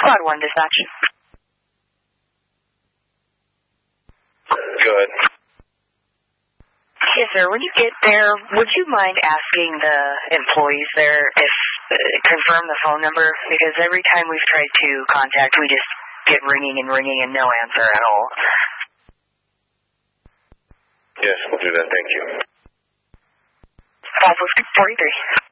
Squad 1 dispatch. Good. Yes, sir. When you get there, would you mind asking the employees there if confirm the phone number? Because every time we've tried to contact, we just get ringing and no answer at all. Yes, we'll do that. Thank you. 543.